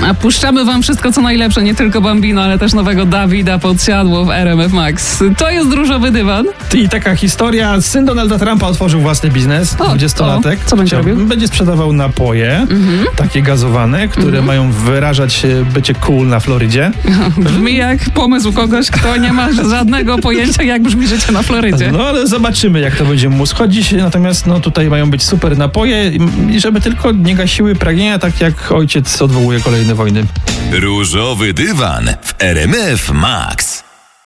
A puszczamy wam wszystko, co najlepsze, nie tylko Bambino, ale też nowego Dawida Podsiadło w RMF Max. To jest różowy dywan. I taka historia. Syn Donalda Trumpa otworzył własny biznes, 20-latek. Co będzie robił? Będzie sprzedawał napoje, takie gazowane, które mają wyrażać bycie cool na Florydzie. Brzmi jak pomysł kogoś, kto nie ma żadnego pojęcia, jak brzmi życie na Florydzie. No ale zobaczymy, jak to będzie mu schodzić. Natomiast tutaj mają być super napoje i żeby tylko nie gasiły pragnienia, tak jak ojciec odwołuje kolejne wojny. Różowy dywan w RMF Max.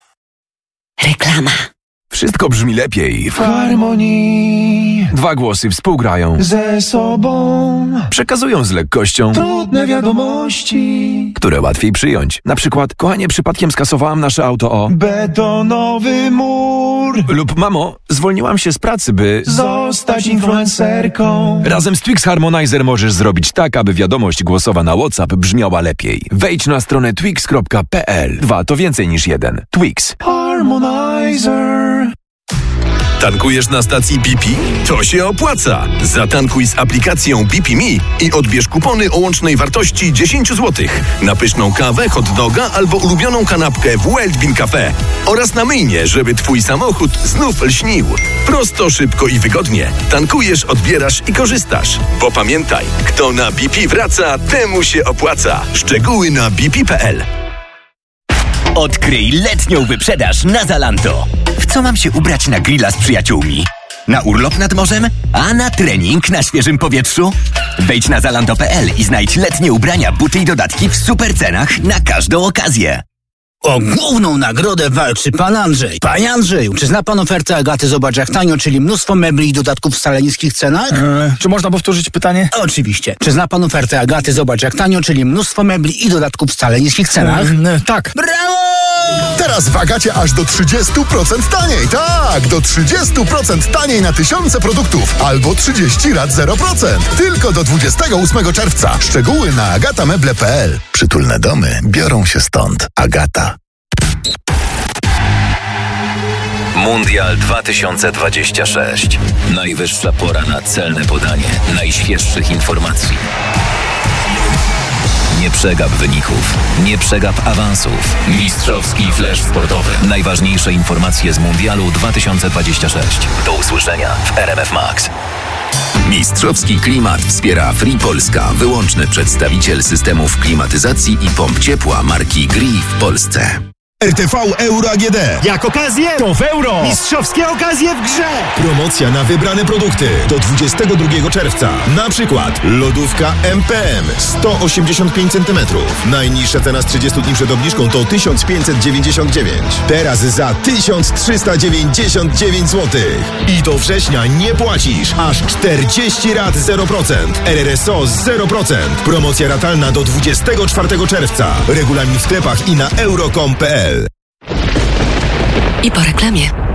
Reklama. Wszystko brzmi lepiej. W harmonii Dwa głosy współgrają. ze sobą Przekazują z lekkością, trudne wiadomości. które łatwiej przyjąć. Na przykład, kochanie, przypadkiem skasowałam nasze auto o... Betonowy mur. Lub mamo, zwolniłam się z pracy, by... Zostać influencerką. Razem z Twix Harmonizer możesz zrobić tak, aby wiadomość głosowa na WhatsApp brzmiała lepiej. Wejdź na stronę twix.pl. 2 to więcej niż 1. Twix. Harmonizer. Tankujesz na stacji BP? To się opłaca! Zatankuj z aplikacją BP Me i odbierz kupony o łącznej wartości 10 zł na pyszną kawę, hot doga albo ulubioną kanapkę w Wild Bean Cafe oraz na myjnie, żeby twój samochód znów lśnił. Prosto, szybko i wygodnie. Tankujesz, odbierasz i korzystasz. Bo pamiętaj, kto na BP wraca, temu się opłaca. Szczegóły na bp.pl. Odkryj letnią wyprzedaż na Zalando. W co mam się ubrać na grilla z przyjaciółmi? Na urlop nad morzem? A na trening na świeżym powietrzu? Wejdź na zalando.pl i znajdź letnie ubrania, buty i dodatki w super cenach na każdą okazję. O główną nagrodę walczy pan Andrzej. Panie Andrzeju, czy zna pan ofertę Agaty Zobacz jak tanio, czyli mnóstwo mebli i dodatków w wcale niskich cenach? Czy można powtórzyć pytanie? Oczywiście. Czy zna pan ofertę Agaty Zobacz jak tanio, czyli mnóstwo mebli i dodatków w wcale niskich cenach? Tak. Brawo! Teraz w Agacie aż do 30% taniej. Tak, do 30% taniej na tysiące produktów. Albo 30 lat 0%. Tylko do 28 czerwca. Szczegóły na agatameble.pl. Przytulne domy biorą się stąd. Agata. Mundial 2026. Najwyższa pora na celne podanie najświeższych informacji. Nie przegap wyników, nie przegap awansów. Mistrzowski flash sportowy. Najważniejsze informacje z Mundialu 2026. Do usłyszenia w RMF Max. Mistrzowski klimat wspiera Free Polska, wyłączny przedstawiciel systemów klimatyzacji i pomp ciepła marki Gree w Polsce. RTV Euro AGD. Jak okazję, to w euro. Mistrzowskie okazje w grze. Promocja na wybrane produkty do 22 czerwca. Na przykład lodówka MPM 185 cm. Najniższa cena z 30 dni przed obniżką to 1599. Teraz za 1399 zł. I do września nie płacisz. Aż 40 rat 0%. RRSO 0%. Promocja ratalna do 24 czerwca. Regulamin w sklepach i na euro.com.pl. I po reklamie.